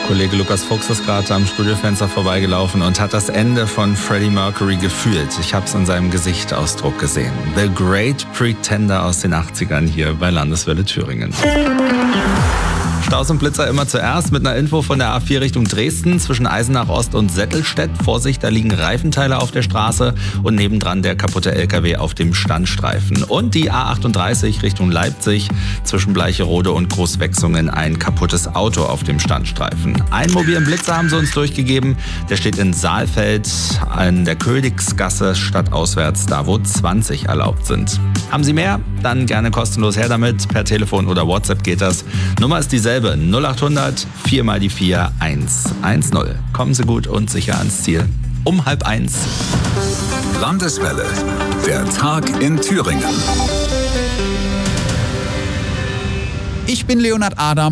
Kollege Lukas Fuchs ist gerade am Studiofenster vorbeigelaufen und hat das Ende von Freddie Mercury gefühlt. Ich habe es in seinem Gesichtsausdruck gesehen. The Great Pretender aus den 80ern hier bei Landeswelle Thüringen. Staus und Blitzer immer zuerst mit einer Info von der A4 Richtung Dresden zwischen Eisenach Ost und Settelstedt. Vorsicht, da liegen Reifenteile auf der Straße und nebendran der kaputte LKW auf dem Standstreifen. Und die A38 Richtung Leipzig zwischen Bleicherode und Großwechsungen ein kaputtes Auto auf dem Standstreifen. Einen mobilen Blitzer haben sie uns durchgegeben. Der steht in Saalfeld an der Königsgasse stadtauswärts, da wo 20 erlaubt sind. Haben Sie mehr? Dann gerne kostenlos her damit. Per Telefon oder WhatsApp geht das. Nummer ist dieselbe. 0800 4 mal die 4 110. Kommen Sie gut und sicher ans Ziel. Um 12:30. Landeswelle. Der Tag in Thüringen. Ich bin Leonhard Adam.